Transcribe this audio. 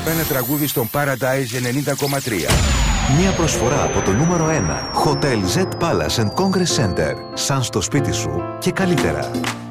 Ένα τραγούδι στον Paradise 90,3. Μια προσφορά από το νούμερο 1 Hotel Z Palace and Congress Center. Σαν στο σπίτι σου και καλύτερα.